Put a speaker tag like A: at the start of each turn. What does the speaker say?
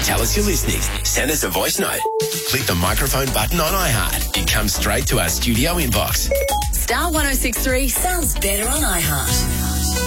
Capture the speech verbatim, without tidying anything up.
A: Tell us you're listening. Send us a voice note. Click the microphone button on iHeart. It comes straight to our studio inbox.
B: Star one oh six three sounds better on iHeart.